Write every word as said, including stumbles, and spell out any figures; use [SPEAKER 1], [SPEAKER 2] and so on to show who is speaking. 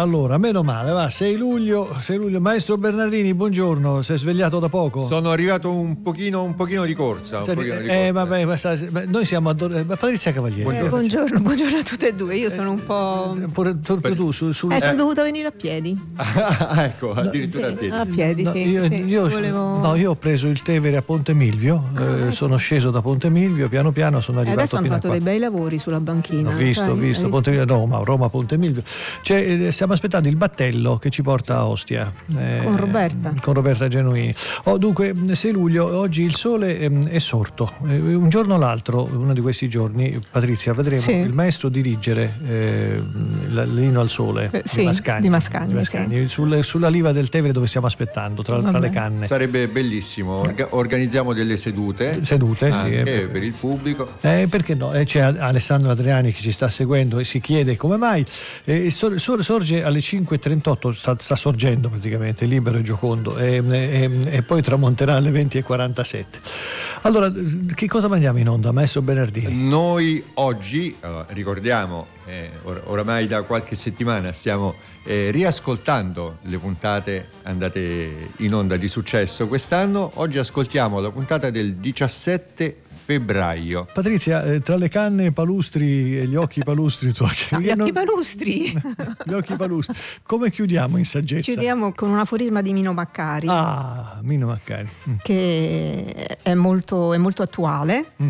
[SPEAKER 1] allora, meno male, va, sei luglio, sei luglio. Maestro Bernardini, buongiorno, si è svegliato da poco?
[SPEAKER 2] Sono arrivato un pochino, un pochino di corsa. Un
[SPEAKER 1] Senti,
[SPEAKER 2] pochino di
[SPEAKER 1] eh,
[SPEAKER 2] corsa.
[SPEAKER 1] vabbè, ma sta- ma noi siamo a Patrizia Cavalieri.
[SPEAKER 2] Buongiorno.
[SPEAKER 3] Eh, buongiorno, buongiorno a tutte e due. Io sono un po'.
[SPEAKER 1] Eh, Pure, pure tu, su, sul...
[SPEAKER 3] Eh, sono
[SPEAKER 2] Eh.
[SPEAKER 3] dovuta venire a piedi.
[SPEAKER 2] Ah, ecco, addirittura
[SPEAKER 3] Sì,
[SPEAKER 2] a piedi.
[SPEAKER 3] a piedi,
[SPEAKER 1] No,
[SPEAKER 3] sì,
[SPEAKER 1] io,
[SPEAKER 3] sì,
[SPEAKER 1] io-
[SPEAKER 3] volevo-
[SPEAKER 1] no, io ho preso il Tevere a Ponte Milvio, eh, sono sceso da Ponte Milvio, piano piano sono
[SPEAKER 3] E
[SPEAKER 1] arrivato
[SPEAKER 3] adesso hanno
[SPEAKER 1] fino a
[SPEAKER 3] fatto
[SPEAKER 1] qua.
[SPEAKER 3] dei bei lavori sulla banchina.
[SPEAKER 1] Ho visto,
[SPEAKER 3] sai?
[SPEAKER 1] ho visto,
[SPEAKER 3] Hai
[SPEAKER 1] Ponte Milvio, Roma, Roma Ponte Milvio. Cioè, eh, stiamo aspettando il battello che ci porta a Ostia. eh,
[SPEAKER 3] Con Roberta.
[SPEAKER 1] Con Roberta Genuini. Oh, dunque, sei luglio, oggi il sole ehm, è sorto. Eh, un giorno o l'altro, uno di questi giorni, Patrizia, vedremo
[SPEAKER 3] Sì.
[SPEAKER 1] il maestro dirigere eh, l'Inno al Sole
[SPEAKER 3] Eh,
[SPEAKER 1] di
[SPEAKER 3] sì,
[SPEAKER 1] Mascagni,
[SPEAKER 3] di Mascagni, sì.
[SPEAKER 1] sul- sulla riva del Tevere dove stiamo aspettando, tra, tra
[SPEAKER 3] Vabbè.
[SPEAKER 1] le canne.
[SPEAKER 2] Sarebbe bellissimo. Orga- organizziamo delle sedute.
[SPEAKER 1] Sedute, sì,
[SPEAKER 2] anche
[SPEAKER 1] eh,
[SPEAKER 2] per il pubblico.
[SPEAKER 1] Eh, perché no? Eh, c'è Alessandro Adriani che ci sta seguendo e si chiede come mai. Eh, sor- sor- sorge alle cinque e trentotto, sta, sta sorgendo praticamente, libero e giocondo, e, e- e poi tramonterà alle venti e quarantasette. Allora, che cosa mandiamo in onda, maestro Bernardini?
[SPEAKER 2] Noi oggi, eh, ricordiamo, eh, or- oramai da qualche settimana stiamo eh, riascoltando le puntate andate in onda di successo quest'anno. Oggi ascoltiamo la puntata del diciassette febbraio.
[SPEAKER 1] Patrizia, eh, tra le canne palustri e gli occhi palustri tuoi,
[SPEAKER 3] No, gli
[SPEAKER 1] io
[SPEAKER 3] occhi
[SPEAKER 1] non-
[SPEAKER 3] palustri.
[SPEAKER 1] gli occhi palustri, come chiudiamo in saggezza?
[SPEAKER 3] Chiudiamo con un aforisma di Mino Maccari,
[SPEAKER 1] Ah, Mino Maccari. Mm.
[SPEAKER 3] che è molto, è molto attuale.